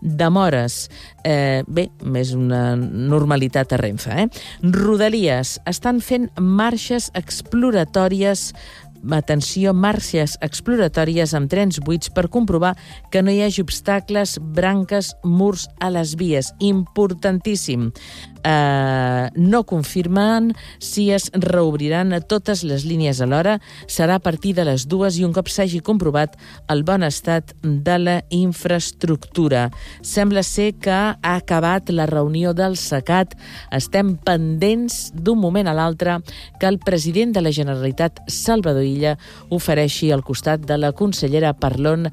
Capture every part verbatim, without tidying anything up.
demores. Eh, bé, és una normalitat a Renfe, eh? Rodalies estan fent marxes exploratòries atenció, marxes exploratòries amb trens buits per comprovar que no hi hagi obstacles, branques, murs a les vies. Importantíssim. Uh, no confirmen si es reobriran totes les línies alhora. Serà a partir de les dues i un cop s'hagi comprovat el bon estat de la infraestructura. Sembla ser que ha acabat la reunió del SECAT. Estem pendents d'un moment a l'altre que el president de la Generalitat, Salvador Illa, ofereixi al costat de la consellera Parlon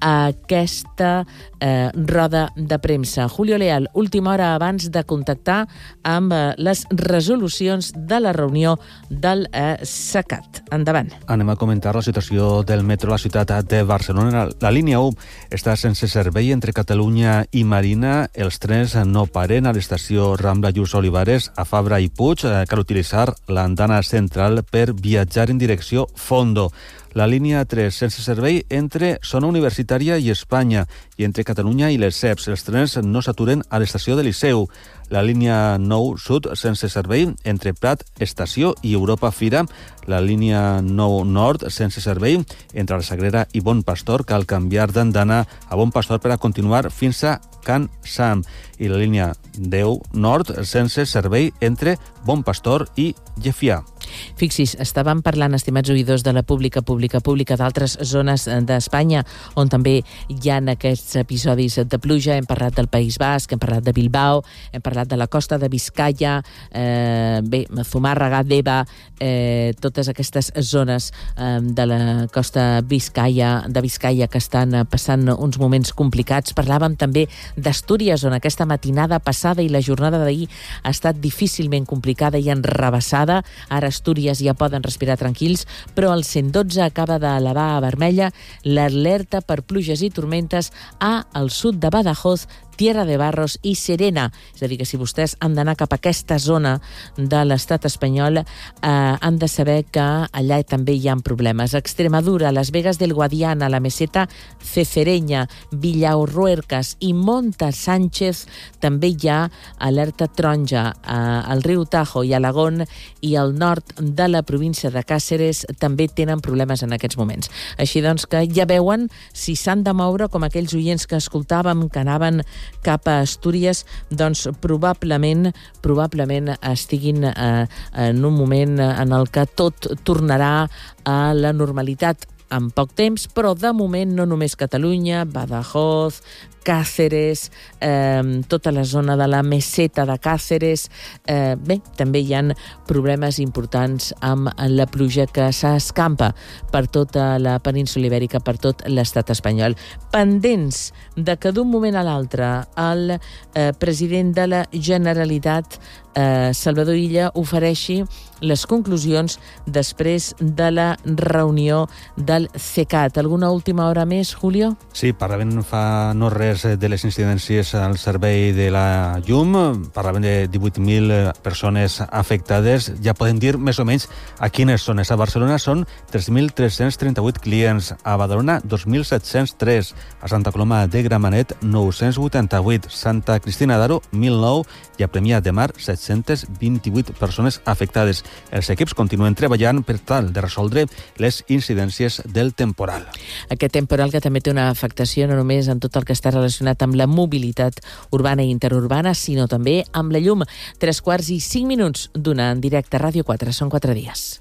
aquesta eh, roda de premsa. Julio Leal, última hora abans de contactar amb les resolucions de la reunió del eh, SECAT. Endavant. Anem a comentar la situació del metro a la ciutat de Barcelona. La línia u està sense servei entre Catalunya i Marina. Els trens no paren a l'estació Rambla Lluís Olivares, a Fabra i Puig. Cal utilitzar l'andana central per viatjar en direcció Fondo. La línia tres sense servei entre Zona Universitària i Espanya i entre Catalunya i les C E Ps. Els trens no s'aturen a l'estació de Liceu. La línia nou sud sense servei entre Prat Estació i Europa Fira. La línia nou nord sense servei entre la Sagrera i Bon Pastor. Cal canviar d'andana a Bon Pastor per a continuar fins a Can Sam. I la línia deu nord sense servei entre Bon Pastor i Llefià. Fixis, estàvem parlant, estimats oïdors, de la pública, pública, pública d'altres zones d'Espanya on també hi ha aquests episodis de pluja. Hem parlat del País Basc, hem parlat de Bilbao, hem parlat de la costa de Biscaia, eh, bé, Zumárraga, Deva, eh, totes aquestes zones eh, de la costa Biscaia, de Biscaia que estan passant uns moments complicats. Parlàvem també d'Astúries, on aquesta matinada passada i la jornada d'ahir ha estat difícilment complicada i enrevessada. Ara Astúries ja poden respirar tranquils, però el cent dotze acaba d'elevar a vermella l'alerta per pluges i tormentes a al sud de Badajoz, Tierra de Barros i Serena. És a dir, que si vostès han d'anar cap a aquesta zona de l'estat espanyol, eh, han de saber que allà també hi ha problemes. Extremadura, Las Vegas del Guadiana, la Meseta Cefereña, Villaurruercas i Monta Sánchez també hi ha alerta taronja. Eh, al riu Tajo i Alagón i al nord de la província de Càceres també tenen problemes en aquests moments. Així doncs que ja veuen si s'han de moure, com aquells oients que escoltàvem que anaven cap a Astúries, doncs probablement probablement estiguin eh, en un moment en el que tot tornarà a la normalitat en poc temps, però de moment no només Catalunya, Badajoz, Càceres, eh, tota la zona de la meseta de Càceres. Eh, bé, també hi ha problemes importants amb la pluja que s'escampa per tota la península ibèrica, per tot l'estat espanyol. Pendents de que d'un moment a l'altre el eh, president de la Generalitat, eh, Salvador Illa, ofereixi les conclusions després de la reunió del SECAT. Alguna última hora més, Julio? Sí, parlaven fa no res de les incidències al servei de la llum. Parlaven de divuit mil persones afectades. Ja podem dir més o menys a quines zones. A Barcelona són tres mil tres-cents trenta-vuit clients, a Badalona dos mil set-cents tres, a Santa Coloma de Gramenet nou-cents vuitanta-vuit, Santa Cristina d'Aro mil nou i a Premià de Mar set-cents vint-i-vuit persones afectades. Els equips continuen treballant per tal de resoldre les incidències del temporal. Aquest temporal que també té una afectació no només en tot el que està relacionat amb la mobilitat urbana i interurbana, sinó també amb la llum. Tres quarts i cinc minuts d'una en directe a Ràdio quatre. Són quatre dies.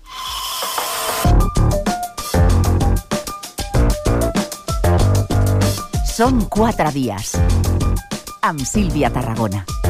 Són quatre dies. Amb Sílvia Tarragona.